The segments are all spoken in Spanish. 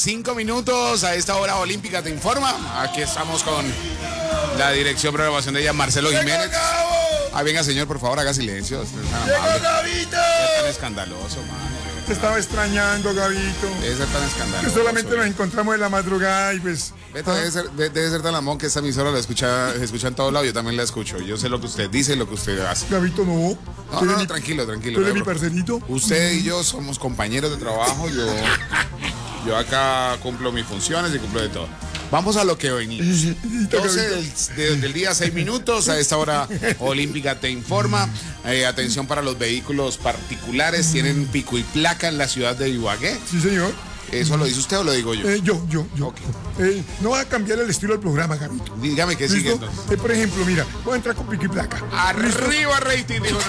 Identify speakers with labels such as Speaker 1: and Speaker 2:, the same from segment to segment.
Speaker 1: 5 minutos a esta hora olímpica te informa. Aquí estamos con la dirección de programación de ella, Marcelo Jiménez. Venga, señor, por favor, haga silencio.
Speaker 2: ¡Llegó Gabito!
Speaker 1: Es tan escandaloso, mano.
Speaker 2: Te estaba extrañando, Gabito.
Speaker 1: Debe ser tan escandaloso.
Speaker 2: Que solamente nos encontramos en la madrugada y pues...
Speaker 1: Debe ser tan lamón que esta emisora la escucha en todos lados. Yo también la escucho. Yo sé lo que usted dice y lo que usted hace.
Speaker 2: Gabito, no.
Speaker 1: No, tranquilo.
Speaker 2: ¿Tú eres mi parcerito?
Speaker 1: Usted y yo somos compañeros de trabajo. Yo acá cumplo mis funciones y cumplo de todo. Vamos a lo que venimos. 12 del día, 6 minutos. A esta hora olímpica te informa. Atención para los vehículos particulares. Tienen pico y placa en la ciudad de Ibagué.
Speaker 2: Sí, señor.
Speaker 1: ¿Eso lo dice usted o lo digo yo?
Speaker 2: Yo.
Speaker 1: Okay.
Speaker 2: No va a cambiar el estilo del programa, Gabito.
Speaker 1: Dígame que sigue entonces.
Speaker 2: Por ejemplo, mira, voy a entrar con pico y placa.
Speaker 1: Arriba, rating, dijo.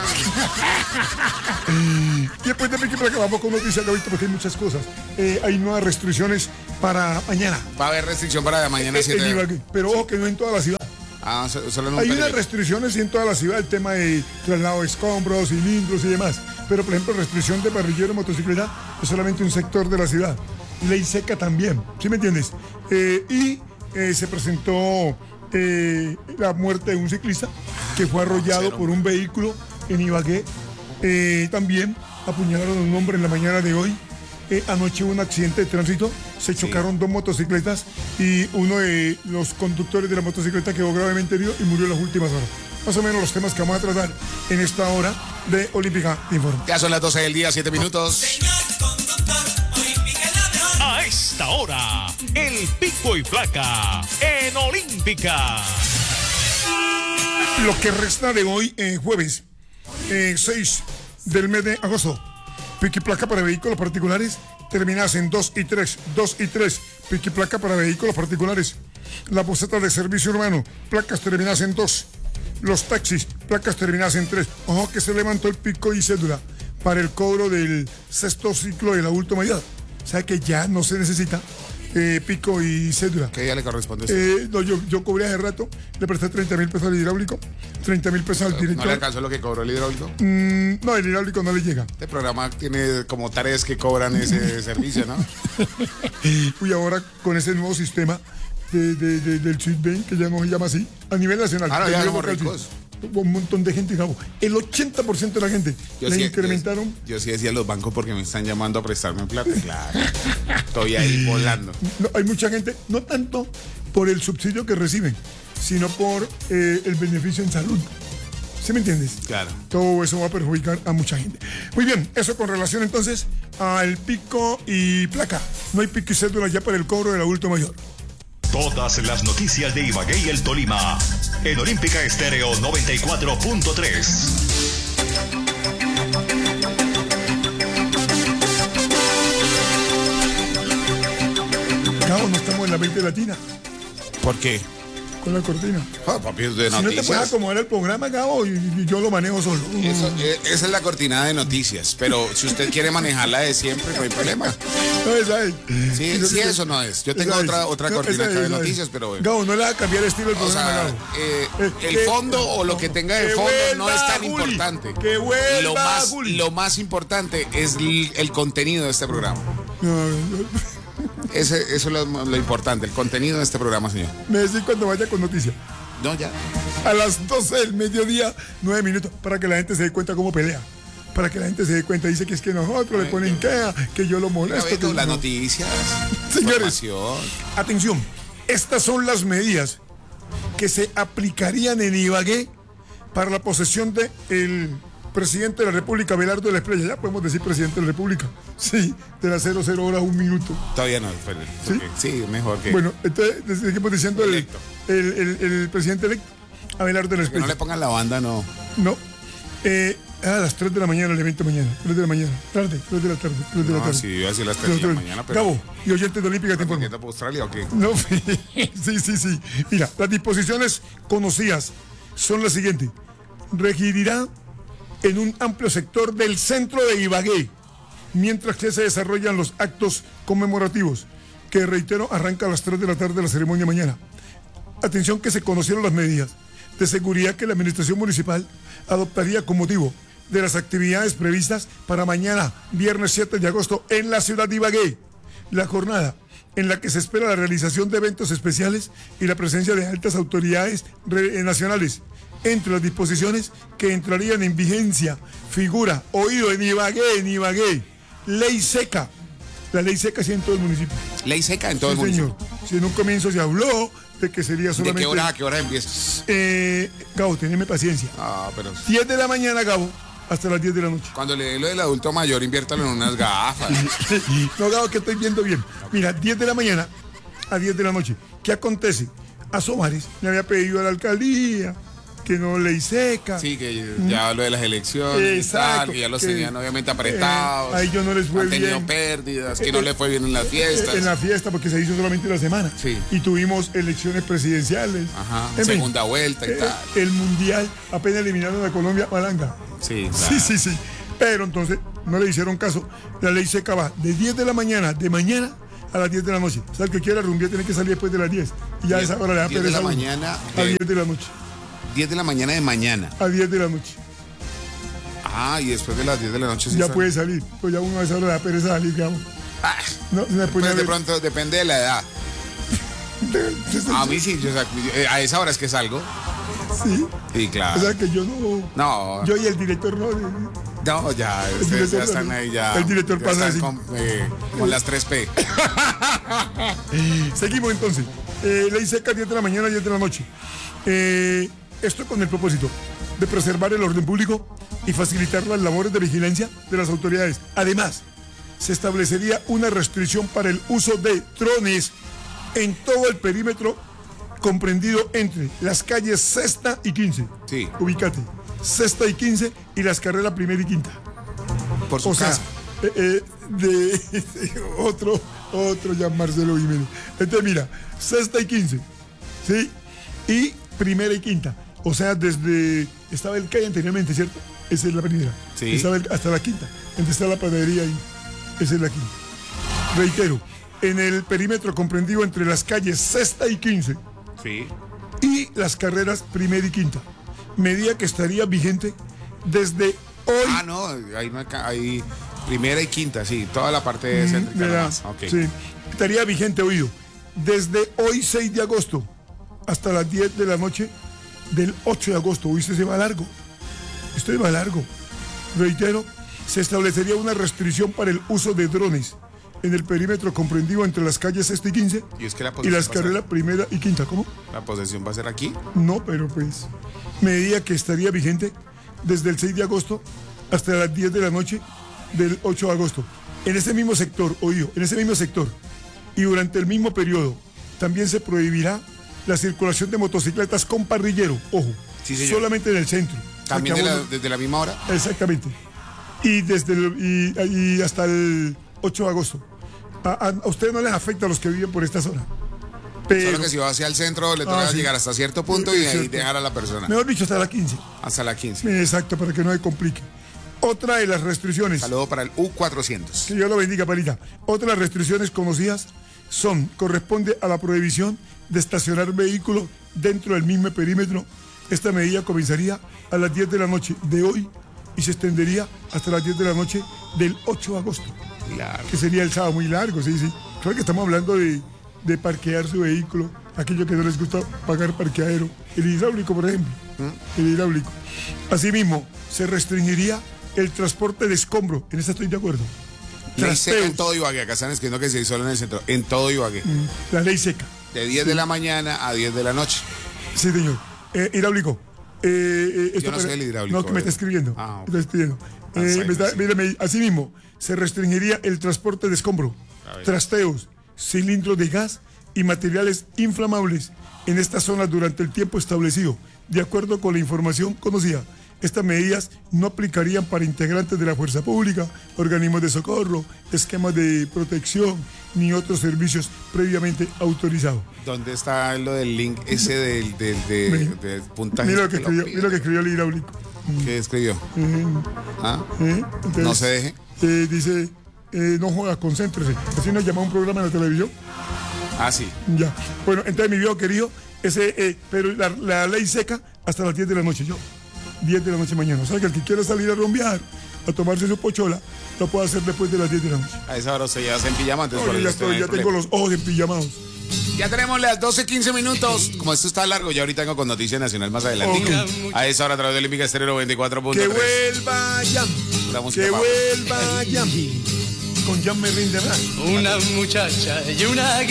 Speaker 2: Y después de pico y placa vamos con noticias, Gabito, porque hay muchas cosas. Hay nuevas restricciones para mañana.
Speaker 1: Va a haber restricción para mañana 7
Speaker 2: de Ibagué, pero ojo que no en toda la ciudad.
Speaker 1: Solo en un
Speaker 2: hay unas restricciones en toda la ciudad, el tema de traslado de escombros, cilindros y demás. Pero, por ejemplo, restricción de parrillero, motocicleta, es solamente un sector de la ciudad. Ley seca también, ¿sí me entiendes? Se presentó la muerte de un ciclista que fue arrollado por un vehículo en Ibagué. También apuñalaron a un hombre en la mañana de hoy. Anoche hubo un accidente de tránsito, se chocaron dos motocicletas y uno de los conductores de la motocicleta quedó gravemente herido y murió en las últimas horas. Más o menos los temas que vamos a tratar en esta hora de Olímpica te informa.
Speaker 1: Ya son las 12 del día, 7 minutos.
Speaker 3: A esta hora, el pico y placa en Olímpica.
Speaker 2: Lo que resta de hoy, jueves 6 del mes de agosto. Pico y placa para vehículos particulares terminadas en 2 y 3. Pico y placa para vehículos particulares. La buseta de servicio urbano, placas terminadas en 2. Los taxis, placas terminadas en 3. Ojo que se levantó el pico y cédula para el cobro del sexto ciclo del adulto mayor. O sea que ya no se necesita pico y cédula.
Speaker 1: ¿Qué ya le corresponde?
Speaker 2: No, yo cobré hace rato, le presté 30.000 pesos al hidráulico, 30.000 pesos al director.
Speaker 1: ¿No le alcanzó lo que cobró el hidráulico?
Speaker 2: No, el hidráulico no le llega.
Speaker 1: Este programa tiene como 3 que cobran ese servicio, ¿no?
Speaker 2: Y ahora con ese nuevo sistema del Switbank, que ya no se llama así, a nivel nacional.
Speaker 1: Ya somos ricos.
Speaker 2: Un montón de gente, Gabo. El 80% de la gente incrementaron.
Speaker 1: Yo sí decía los bancos porque me están llamando a prestarme plata. Claro. Estoy ahí volando.
Speaker 2: No, hay mucha gente, no tanto por el subsidio que reciben, sino por el beneficio en salud. ¿Sí me entiendes?
Speaker 1: Claro.
Speaker 2: Todo eso va a perjudicar a mucha gente. Muy bien, eso con relación entonces al pico y placa. No hay pico y cédula ya para el cobro del adulto mayor.
Speaker 3: Todas las noticias de Ibagué y el Tolima en Olímpica Estéreo 94.3.
Speaker 2: Gabo, no estamos en la 20 latina.
Speaker 1: ¿Por qué?
Speaker 2: Con la cortina.
Speaker 1: Papi, es de
Speaker 2: si
Speaker 1: noticias.
Speaker 2: No te puedes acomodar el programa, Gabo, y yo lo manejo solo.
Speaker 1: Esa es la cortina de noticias, pero si usted quiere manejarla de siempre, no hay problema.
Speaker 2: No, esa es.
Speaker 1: Sí, eso no es. Yo tengo otra cortina acá de noticias, pero bueno.
Speaker 2: Gabo, no le va a cambiar el estilo del programa, Gabo.
Speaker 1: El fondo o lo que tenga de fondo no es tan importante. Lo más importante es el contenido de este programa. Eso es lo importante, el contenido de este programa, señor.
Speaker 2: Me decís cuando vaya con noticias.
Speaker 1: No, ya.
Speaker 2: A las 12 del mediodía, 9 minutos, para que la gente se dé cuenta cómo pelea. Para que la gente se dé cuenta, dice que es que nosotros le ponen queja, que yo lo molesto.
Speaker 1: Que las noticias.
Speaker 2: Señores, atención, estas son las medidas que se aplicarían en Ibagué para la posesión del presidente de la República, Abelardo de la Espriella. Ya podemos decir presidente de la República. Sí, de las 00 horas 1 minuto.
Speaker 1: Todavía no,
Speaker 2: ¿sí?
Speaker 1: Sí, mejor que...
Speaker 2: Bueno, entonces seguimos diciendo el presidente electo, Abelardo de la Espriella.
Speaker 1: Que no le pongan la banda, no.
Speaker 2: No. A las 3 de la mañana el evento mañana. 3 de la mañana. 3 de la tarde.
Speaker 1: Sí, iba a decir las 3 de la mañana, pero...
Speaker 2: Gabo, y oyentes de Olímpica te informo.
Speaker 1: ¿Para Australia o qué?
Speaker 2: No, sí. Mira, las disposiciones conocidas son las siguientes. Regirá en un amplio sector del centro de Ibagué, mientras que se desarrollan los actos conmemorativos, que reitero, arranca a las 3 de la tarde la ceremonia mañana. Atención que se conocieron las medidas de seguridad que la administración municipal adoptaría con motivo de las actividades previstas para mañana, viernes 7 de agosto, en la ciudad de Ibagué. La jornada en la que se espera la realización de eventos especiales y la presencia de altas autoridades nacionales. Entre las disposiciones que entrarían en vigencia figura, oído, en Ibagué, ley seca. La ley seca sí en todo el municipio.
Speaker 1: Ley seca en todo
Speaker 2: Sí,
Speaker 1: el municipio.
Speaker 2: señor. Si en un comienzo se habló de que sería solamente...
Speaker 1: ¿De qué hora a qué hora empieza?
Speaker 2: Gabo, teneme paciencia.
Speaker 1: Ah, pero
Speaker 2: 10 de la mañana, Gabo, hasta las 10 de la noche.
Speaker 1: cuando le dé lo del adulto mayor, inviértalo en unas gafas.
Speaker 2: No, Gabo, que estoy viendo bien. Mira, 10 de la mañana a 10 de la noche. ¿Qué acontece? A Somares le había pedido a la alcaldía que no ley seca.
Speaker 1: Sí, que ya lo de las elecciones,
Speaker 2: Exacto,
Speaker 1: y tal, que ya los
Speaker 2: que,
Speaker 1: tenían obviamente apretados.
Speaker 2: a ellos no les fue
Speaker 1: han tenido
Speaker 2: bien.
Speaker 1: pérdidas, que no les fue bien en las fiestas.
Speaker 2: En la fiesta, porque se hizo solamente una semana.
Speaker 1: Sí.
Speaker 2: Y tuvimos elecciones presidenciales.
Speaker 1: Ajá,
Speaker 2: En fin,
Speaker 1: segunda vuelta y tal.
Speaker 2: El mundial, apenas eliminaron a Colombia, Malanga.
Speaker 1: Sí, claro.
Speaker 2: Sí. Pero entonces no le hicieron caso. La ley seca va de 10 de la mañana, a las 10 de la noche. O sea, el que quiera rumbear tiene que salir después de las 10. Y ya a esa hora le da
Speaker 1: 10 de
Speaker 2: pereza
Speaker 1: la
Speaker 2: a uno.
Speaker 1: mañana
Speaker 2: A 10 de la noche.
Speaker 1: 10 de la mañana de mañana.
Speaker 2: A 10 de la noche.
Speaker 1: Ah, y después de las 10 de la noche sí
Speaker 2: Ya
Speaker 1: sale.
Speaker 2: puede salir. Pues ya uno a esa hora le da pereza salir, digamos.
Speaker 1: Ah,
Speaker 2: No, se me pone
Speaker 1: pues
Speaker 2: a
Speaker 1: de
Speaker 2: ver.
Speaker 1: pronto depende de la edad. A mí sí, a esa hora es que salgo.
Speaker 2: Sí.
Speaker 1: Sí,
Speaker 2: O
Speaker 1: claro.
Speaker 2: sea que yo no.
Speaker 1: No,
Speaker 2: Yo y el director no.
Speaker 1: no, ya,
Speaker 2: El
Speaker 1: ustedes ya
Speaker 2: director
Speaker 1: están
Speaker 2: no.
Speaker 1: ahí ya.
Speaker 2: El director
Speaker 1: ya
Speaker 2: pasa
Speaker 1: están con las 3P.
Speaker 2: Seguimos entonces. Ley seca 10 de la mañana, 10 de la noche. Esto con el propósito de preservar el orden público y facilitar las labores de vigilancia de las autoridades. Además, se establecería una restricción para el uso de drones en todo el perímetro comprendido entre las calles Sexta y 15.
Speaker 1: Sí.
Speaker 2: Ubícate. Sexta y 15 y las carreras primera y quinta.
Speaker 1: Por su
Speaker 2: O sea,
Speaker 1: casa.
Speaker 2: de otro ya Marcelo Jiménez. Entonces mira, sexta y 15, ¿sí? Y primera y quinta. O sea, estaba el calle anteriormente, ¿cierto? Esa es la primera.
Speaker 1: Sí.
Speaker 2: Estaba hasta la quinta. Entonces está la panadería ahí. Esa es la quinta. Reitero, en el perímetro comprendido entre las calles sexta y 15
Speaker 1: Sí.
Speaker 2: y las carreras primera y quinta. Medida que estaría vigente desde hoy.
Speaker 1: Ah, no, hay primera y quinta, sí, toda la parte céntrica nomás. Ok.
Speaker 2: Sí, estaría vigente, oído, desde hoy 6 de agosto hasta las 10 de la noche del 8 de agosto. Hoy se va largo. Esto va largo. Reitero, se establecería una restricción para el uso de drones en el perímetro comprendido entre las calles sexta y 15
Speaker 1: Y es que la
Speaker 2: y
Speaker 1: posesión
Speaker 2: las
Speaker 1: va a ser-
Speaker 2: carreras primera y quinta. ¿Cómo?
Speaker 1: La posesión va a ser aquí.
Speaker 2: No, pero pues, medida que estaría vigente desde el 6 de agosto hasta las 10 de la noche del 8 de agosto. En ese mismo sector, oído, en ese mismo sector y durante el mismo periodo, también se prohibirá la circulación de motocicletas con parrillero, ojo,
Speaker 1: Sí, señor.
Speaker 2: solamente en el centro. O sea,
Speaker 1: También
Speaker 2: que a uno-
Speaker 1: desde la misma hora.
Speaker 2: Exactamente. Y y hasta el 8 de agosto. A ustedes no les afecta a los que viven por esta zona. Pero,
Speaker 1: Solo que si va hacia el centro le toca
Speaker 2: sí.
Speaker 1: llegar hasta cierto punto y
Speaker 2: Es
Speaker 1: ahí
Speaker 2: cierto.
Speaker 1: dejar a la persona.
Speaker 2: mejor dicho, hasta la 15.
Speaker 1: Hasta la 15.
Speaker 2: Exacto, para que no se complique. Otra de las restricciones,
Speaker 1: Saludo para el U400.
Speaker 2: que Dios lo bendiga, Palita. Otra de las restricciones conocidas corresponde a la prohibición de estacionar vehículos dentro del mismo perímetro. Esta medida comenzaría a las 10 de la noche de hoy y se extendería hasta las 10 de la noche del 8 de agosto,
Speaker 1: Claro.
Speaker 2: que sería el sábado muy largo, sí. Claro que estamos hablando de parquear su vehículo, aquello que no les gusta pagar parqueadero, el hidráulico, por ejemplo, el hidráulico. Asimismo, se restringiría el transporte de escombro, en esta estoy de acuerdo.
Speaker 1: Ley seca en
Speaker 2: Trasteos,
Speaker 1: todo Ibagué. Acá están escribiendo que se hizo solo en el centro. En todo Ibagué.
Speaker 2: la ley seca.
Speaker 1: De 10 de la mañana a 10 de la noche.
Speaker 2: Sí, señor. Hidráulico.
Speaker 1: Yo no sé el hidráulico.
Speaker 2: No, que me está escribiendo.
Speaker 1: Ah, ok.
Speaker 2: Me está escribiendo.
Speaker 1: sí.
Speaker 2: Mírame, asimismo, se restringiría el transporte de escombro,
Speaker 1: A ver.
Speaker 2: trasteos, cilindros de gas y materiales inflamables en esta zona durante el tiempo establecido. De acuerdo con la información conocida, estas medidas no aplicarían para integrantes de la fuerza pública, organismos de socorro, esquemas de protección ni otros servicios previamente autorizados.
Speaker 1: ¿Dónde está lo del link ese del puntaje?
Speaker 2: Mira lo que escribió el hidráulico.
Speaker 1: ¿Qué escribió? ¿Ah?
Speaker 2: Entonces,
Speaker 1: No se deje.
Speaker 2: Dice, no joda, concéntrese. Así nos llama un programa en la televisión.
Speaker 1: Ah, sí.
Speaker 2: Ya. Bueno, entonces mi viejo querido, pero la ley seca hasta las 10 de la noche. 10 de la noche mañana. O sea, que el que quiera salir a rumbear, a tomarse su pochola, lo puede hacer después de las 10 de la noche.
Speaker 1: A esa hora usted ya se en pijama, entonces
Speaker 2: No, ya tengo los ojos empillamados.
Speaker 1: Ya tenemos las 12:15 minutos. Como esto está largo, ya ahorita vengo con Noticia Nacional más adelante. A esa hora a través de Olímpica Estéreo 94.3.
Speaker 2: Que vuelva Jam. Que vuelva Jam. Con Jam me rinde más.
Speaker 4: Una muchacha y una